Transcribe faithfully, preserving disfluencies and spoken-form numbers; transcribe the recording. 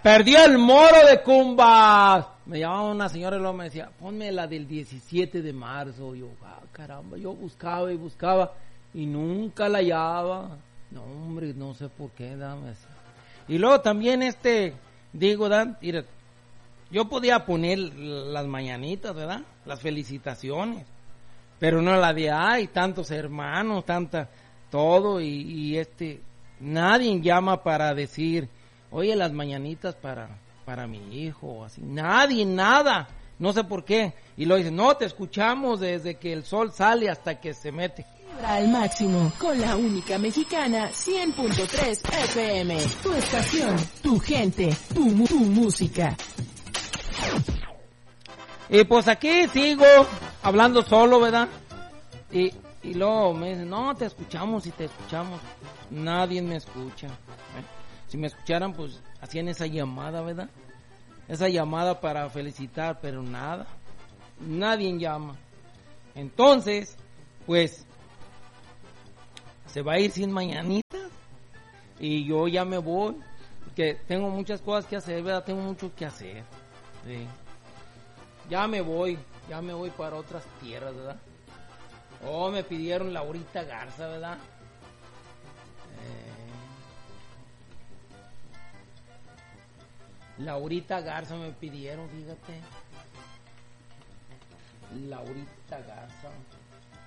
Perdió el Moro de Cumbas. Me llamaba una señora y luego me decía, ponme la del diecisiete de marzo. Yo, ah, caramba, yo buscaba y buscaba y nunca la hallaba. No, hombre, no sé por qué, dame así. Y luego también este, digo, Dan, mira, yo podía poner las mañanitas, ¿verdad? Las felicitaciones. Pero no la de, ay, tantos hermanos, tanta, todo, y, y este, nadie llama para decir, oye, las mañanitas para, para mi hijo, así, nadie, nada, no sé por qué, y lo dicen, no, te escuchamos desde que el sol sale hasta que se mete. Al máximo, con la única mexicana, cien punto tres F M, tu estación, tu gente, tu, tu música. Y pues aquí sigo hablando solo, ¿verdad? Y, y luego me dicen, no, te escuchamos y te escuchamos. Nadie me escucha. ¿eh? Si me escucharan, pues hacían esa llamada, ¿verdad? Esa llamada para felicitar, pero nada. Nadie llama. Entonces, pues, se va a ir sin mañanitas. Y yo ya me voy. Porque tengo muchas cosas que hacer, ¿verdad? Tengo mucho que hacer. Sí. Ya me voy, ya me voy para otras tierras, ¿verdad? Oh, me pidieron Laurita Garza, ¿verdad? Eh... Laurita Garza me pidieron, fíjate. Laurita Garza.